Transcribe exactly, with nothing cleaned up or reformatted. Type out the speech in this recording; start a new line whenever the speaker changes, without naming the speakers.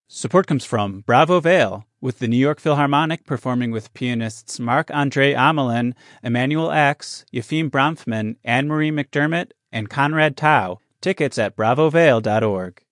Support comes from Bravo Vale, with the New York Philharmonic performing with pianists Marc-Andre Amelin, Emmanuel X, Yefim Bronfman, Anne-Marie McDermott, and Conrad Tao. Tickets at bravo vale dot org.